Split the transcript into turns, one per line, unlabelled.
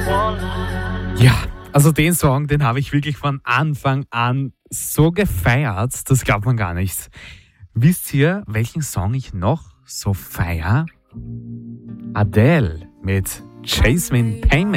Ja, also den Song, den habe ich wirklich von Anfang an so gefeiert, das glaubt man gar nicht. Wisst ihr, welchen Song ich noch so feier? Adele mit Jasmine Payment.